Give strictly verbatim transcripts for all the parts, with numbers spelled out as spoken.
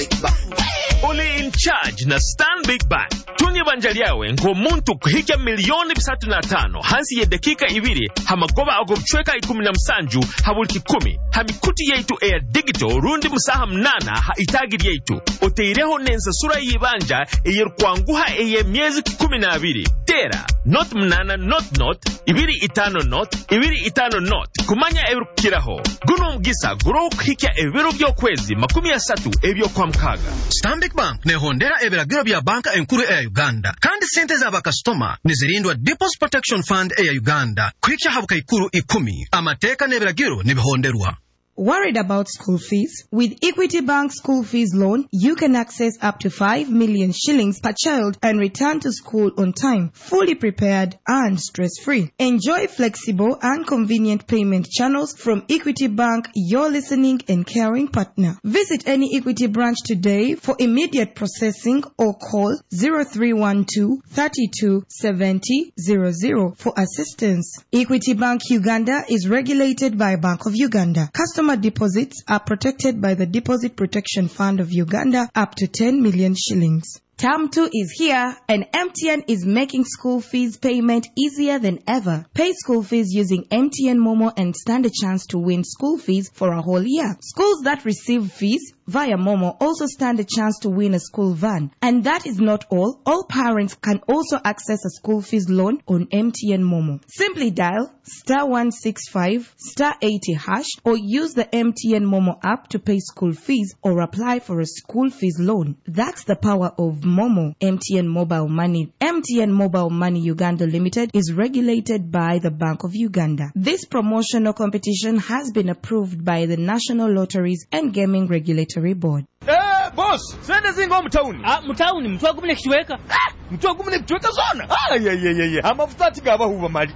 Oli in charge na Stanbic Bank. Tunye banja lyawe ng'omuntu kuhika milioni bisatu na tano hansi ya dakika ibiri hamagoba agobchweka ikumi na msanju habuli kikumi hamikuti yaitu eya digital rundi musaha mnana ha itagiri yaitu oteireho nensa sura yibanja eyer kwanguha eye miezi kikumi na abiri tera not mnana not not ibiri itano not ibiri itano not kumanya ebiro kiraho guno mgisa guro kuhika ebiro byo kwezi makumi ya satu ebyo kwa mkaga. Stanbic Bank ne hondera ebiragiro bya banka enkuru eya Uganda kandi sente za bakastoma nizirindwa Deposit Protection Fund eya Uganda kwikya habuka ikuru ikumi amateka n'ebiragiro nibihonderwa. Worried about school fees? With Equity Bank School Fees Loan, you can access up to five million shillings per child and return to school on time, fully prepared and stress-free. Enjoy flexible and convenient payment channels from Equity Bank, your listening and caring partner. Visit any Equity branch today for immediate processing or call zero three one two, three two seven zero zero zero for assistance. Equity Bank Uganda is regulated by Bank of Uganda. Customer deposits are protected by the Deposit Protection Fund of Uganda up to ten million shillings. Term two is here and M T N is making school fees payment easier than ever. Pay school fees using M T N Momo and stand a chance to win school fees for a whole year. Schools that receive fees via Momo also stand a chance to win a school van. And that is not all. All parents can also access a school fees loan on M T N Momo. Simply dial star one six five star eighty hash or use the M T N Momo app to pay school fees or apply for a school fees loan. That's the power of Momo. M T N Mobile Money. M T N Mobile Money Uganda Limited is regulated by the Bank of Uganda. This promotional competition has been approved by the National Lotteries and Gaming Regulatory Board. Eh, boss, sende zingo mtauni. Ah, mtauni, mtu agumune kichweka. Ah, mtu agumune kichweka zona. Ah, ye ye ye ye. Amafuta tigaba huwa mali.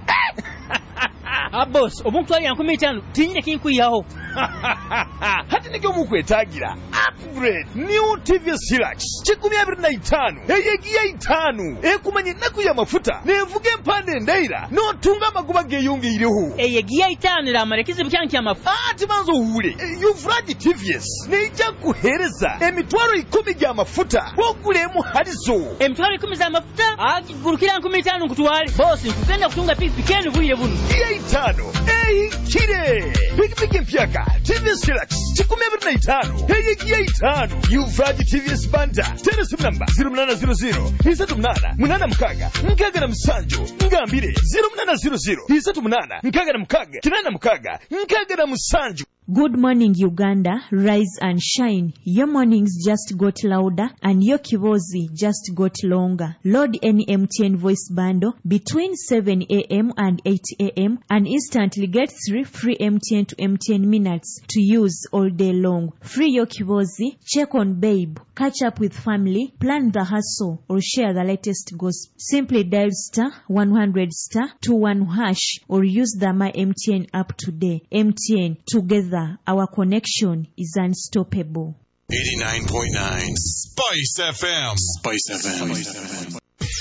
Ah, boss, omuntu ali yankumi itano, tinyine kinkuyaho. Hati nige omukwetagira. Upgrade new T V S Hilux. Chikumi abiri na itano. Eyegiya itano. Ekumanye naku ya mafuta. Nevuge mpande ndaira. No tunga maguba geyunge iriho. Eyegiya itano la marekizi byanki ya mafuta. Ah, timanzo uhure. You've read the T V S. Neija kuhereza. Emitwaro ikumi ya mafuta. Wogulemu halizo. Emitwaro ikumi za mafuta? Ah, gurukira nkumi itano kutuwali. Boss, nkupenda kutunga pikipiki vuye bunu. Eyegiya itano. Eyi kire. Pikipiki mpyaka. T V S Hilux. Chikumi abiri na itano. Eyegiya itano. You've read the T V S Banda. Telephone number zero nane zero zero. Isatu mnana. Mnana mkaga. Mkaga na msanjo. Ngambire. zero nane zero zero. Isatu mnana. Mkaga na mkaga. Kinana mkaga. Mkaga na msanjo. Good morning, Uganda. Rise and shine. Your mornings just got louder and your kibozi just got longer. Load any M T N voice bundle between seven a.m. and eight a.m. and instantly get three free M T N to M T N minutes to use all day long. Free your kibozi, check on babe, catch up with family, plan the hustle, or share the latest gossip. Simply dial star one hundred star two one hash or use the My M T N app today. M T N, together our connection is unstoppable. eighty-nine point nine Spice F M. Spice F M.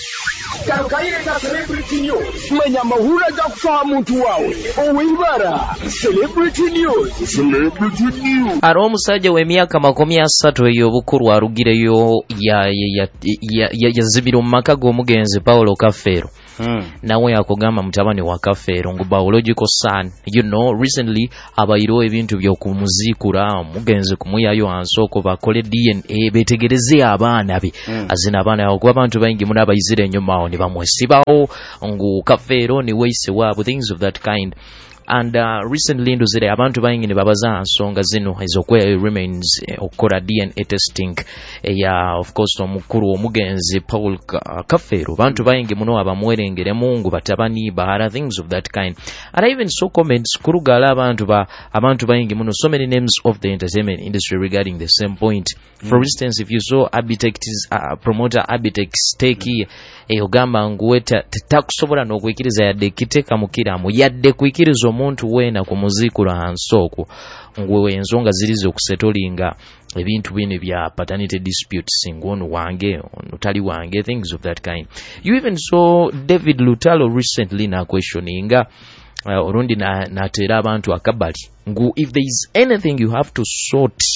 Karukaire na Celebrity News. Manya mahula za kufahamu muntu wawe. Owibara. Celebrity News. Celebrity News. Aro musajja w'emyaka makumi asatu ey'obukulu arugireyo ya ya ya yazibira mu maka g'omugenzi Paulo Kafero. Hmm. Nawe yakogamba mutabani wa Kafero ngu biological son. You know, recently abayiro ebintu by'okumuzikura mugenzi kumuyayo ansoko bakole D N A betegereze abaana be. Hmm. Azina abaana okuba abantu bayingi muna abayizire enyuma ni bamwesibawo ngu Kafero ni weise wabo, things of that kind. And uh, recently nduzire abantu bayingi ne babaza nsonga zino ezokwe remains eh, okora D N A testing eh, ya of course omukuru omugenzi Paul Kafero. Abantu bayingi muno abamwerengere mungu batabani bahara, things of that kind. And I even saw comments kurugala abantu ba abantu bayingi muno, so many names of the entertainment industry regarding the same point. Mm. For instance, if you saw Abitex uh, promoter Abitex Steki e ogamba nguweta takusobola n'okwikiriza yadde kiteka mukiramu yadde kwikiriza omuntu wena ku muzikula hansoko ngwewe ensonga zirizo okusetolinga ebintu bine bya paternity disputes ngono wange nutali wange, things of that kind. You even saw David Lutalo recently na questioninga uh, orundi na natera abantu akabali ngu if there is anything you have to sort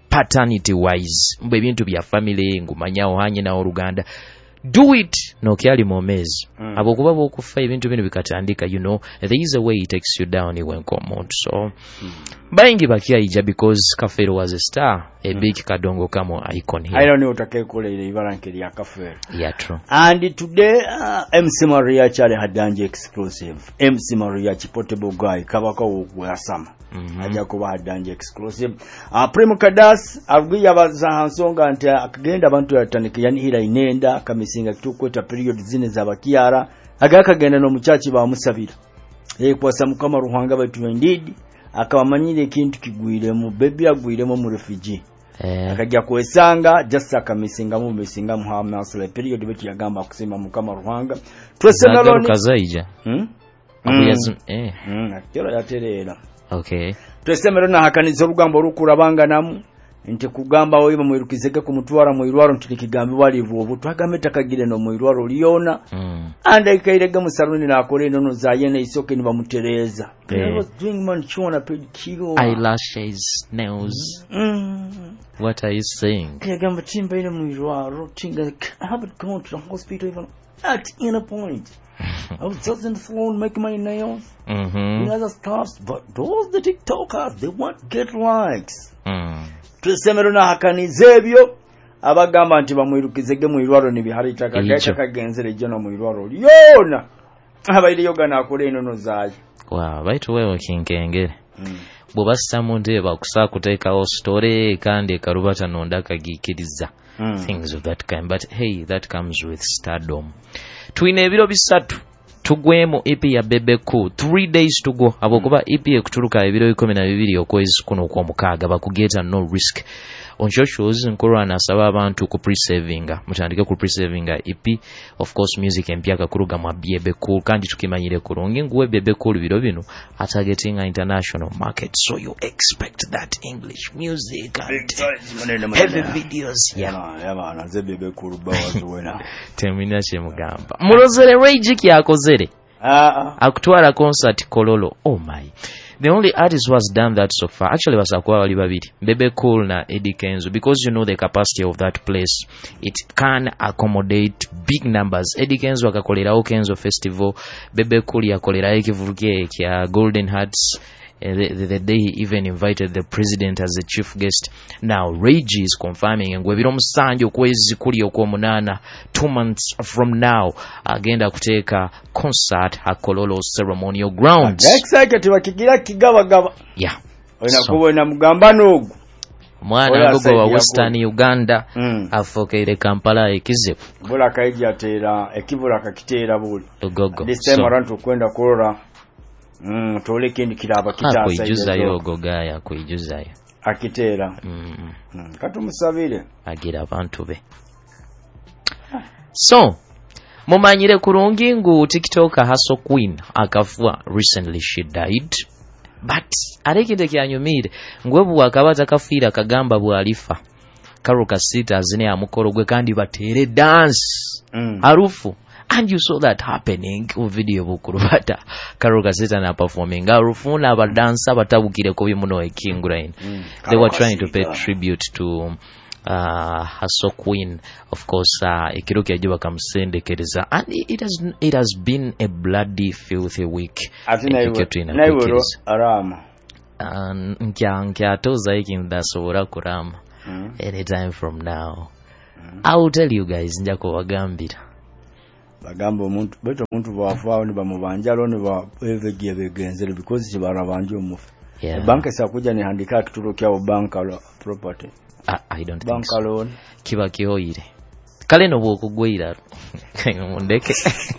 paternity wise mbe bintu bya family ngumanya ohanye na Oluganda do it no kyali momezi mm. abokuba bokufa ebintu bino bikatandika you know there is a way it takes you down when come out so mm. bayingi bakiyaija because Kafero was a star a mm. big kadongo kamo icon here I don't know utake kule ile ibaranke ya Kafero yeah true and today uh, M C Maria Chale Hadanje exclusive M C Maria Chipotable guy kabaka w'asama mm-hmm. ajja kuba Hadanje exclusive uh, Primo Kadas abwiya baza hansonga nti akagenda abantu yatandika yani hira inenda kamisinga tukweta period zine za bakiara agakagenda no muchachi ba musabira eh kwasa mukama ruhanga batu indeed akabamanyire kintu kigwire mu baby agwire mu refugee eh akajja kwesanga just akamisinga mu misinga mu hamasle period beti yagamba kusema mukama ruhanga twesena loni kazaija hmm abuyazum eh hmm akero yaterera okay twesemero na hakanizo rugambo rukurabanga namu nti kugamba oyiba mwirukizeke kumutwara mwirwaro ntikigambi walivu obutwagambe takagire no mwirwaro liona mm. anda ikairega musaruni na akore no zayene isoke ni bamutereza yeah. I was doing man chona pedicure eyelashes nails mm. what are you saying kagamba timba ile mwirwaro tinga I haven't gone to the hospital even at any point I was just in the salon making my nails mhm the other stuff but those the TikTokers they want get likes mm. Tusemero na hakanizebyo abagamba nti bamwirukizege mu irwaro nibihari takageka kagenzere jono mu irwaro yona abayire yoga nakole inono zaje wow baitu wewe kinkengere mm. bobasta munde bakusa kuteekawo story kandi karubata nonda kagikiriza mm. things of that kind but hey that comes with stardom twine ebiro bisatu tugwemo E P ya Bebe Cool three days to go abokuba E P ekutuluka ebiro ikumi na bibiri okwezi kuno kwa mukaga bakugeta no risk on shows nkoro anasaba abantu ku preservinga mutandike ku preservinga E P of course music empya kakuruga mwa Bebe Cool kandi tukimanyire kurungi nguwe Bebe Cool biro bino targeting international market so you expect that English music and heavy videos yeah yeah na ze Bebe Cool bawazuwena termina chemugamba mulozere rage yakozere ah akutwala concert Kololo oh my the only artist who has done that so far actually was akwa wali babiri Bebe Cool na Eddie Kenzo because you know the capacity of that place it can accommodate big numbers Eddie Kenzo akakolera Kenzo festival Bebe Cool yakolera ekivuruke kya Golden Hearts Uh, the, the, the day he even invited the president as a chief guest. Now Rage is confirming and gwebiro musanjo okwezi kuli okwomunana two months from now agenda kuteka concert ha Kololo ceremonial grounds. Excited wakigira kigaba gaba. Yeah. Oina so, kubona mugamba nogu. Mwana ngogo wa Western Uganda mm. afokeire Kampala ekizibu. Bula kaiji atera ekibula kakitera buli. Ogogo. This time so, around tukwenda kulora Mm, tole kindi kiraba kitasa izo. Akuijuza yo gogaya akuijuza yo. Akitera. Mm. mm. Katumusabire. Agira abantu be. So, mumanyire kurungi ngu TikToker Haso Queen akafua recently she died. But arekide kyanyumire ngwebu wakabata kafira kagamba bwalifa. Karuka sita azine amukoro gwe kandi batere dance. Mm. Arufu. And you saw that happening ku video bukurubata Karuka Sita na performing arufuna aba dancer batabukire ko bimuno ekingurain mm. They were trying to pay tribute to uh Haso Queen of course uh ikiruke ajiba kamsendekereza and it has it has been a bloody filthy week naiboro arama and nkya nkya toza ikindasobora kurama mm. anytime from now mm. I will tell you guys njako bagambira bagamba omuntu beto omuntu bwafaawo ne bamubanjalo ne ba evegiye begenzere because kibarabanje omufu yeah. Banka sakuja ne handika kitulo kya banka property I, I don't bank think so. Loan Kiba kihoire kale no bwokugwira mundeke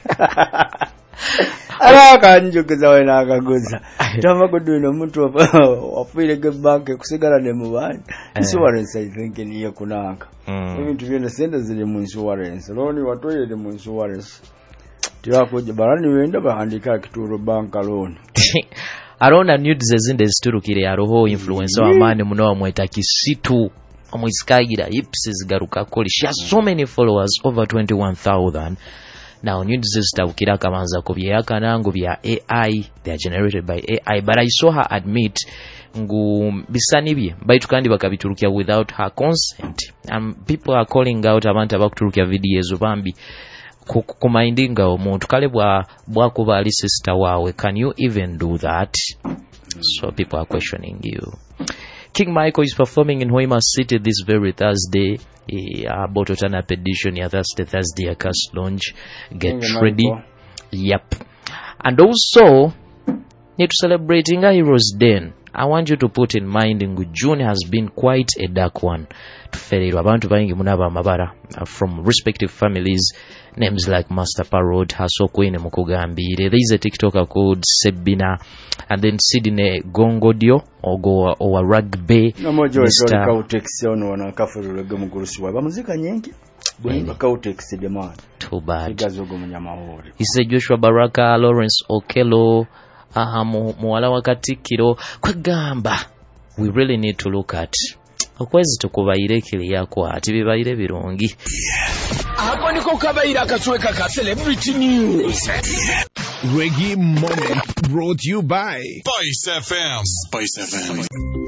ara kanjukeza wena akagoza tama kuduno omuntu wafire ge bank kusigala ne mubandi insurance I think niyo kunaka ebintu byene sente ziri mu insurance loan watoyere mu insurance tiwakoje barani wenda bahandika kitulo bank loan arona nudes ezinde ziturukire yaroho influencer wa mane muno wamweta Kisitu omwisikagira ipses garuka koli she has so many followers over twenty-one thousand Now news zitabukira kamanza ku byakanangu bya A I, they are generated by A I, but I saw her admit ngu bisani bye baitu kandi bakabiturukia without her consent. And people are calling out abantu abakuturukia videos bambi kumaindinga omuntu kale bwa bwakuba ali sister wawe, can you even do that? So people are questioning you. King Michael is performing in Hoima City this very Thursday. Uh, Bototana Petition ya Thursday, Thursday ya Cast Lounge. Get King ready. Michael. Yep. And also, need to celebrating a Heroes Den. I want you to put in mind in June has been quite a dark one. Tuferirwa abantu bayingi munaba mabara from respective families. Names like Master Parrot, Hasokwene Mukugambire. There is a TikToker called Sebina, and then Sidney Gongodio or or Rugby. No more joy. Kautexion wana kafuru gemu gurusiwa. Bamuzika nyingi. Bwimba kautexi demand. Too bad. Igazogo munyamahori. He said Joshua Baraka, Lawrence Okelo, aha muwala wakatikiro kwegamba. We really need to look at okwezi tukubayire kili yako ati bibayire birungi. Ako niko kabayira akasweka ka Celebrity News. Reggae Moment brought you by Spice F M. Spice F M.